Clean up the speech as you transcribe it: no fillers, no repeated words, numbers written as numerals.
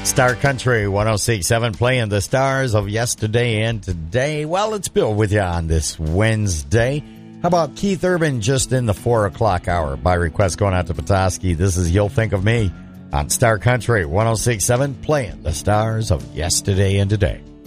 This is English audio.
Star Country 106.7 playing the stars of yesterday and today. Well, it's Bill with you on this Wednesday. How about Keith Urban just in the 4 o'clock hour? By request going out to Petoskey. This is You'll Think of Me on Star Country 106.7 playing the stars of yesterday and today.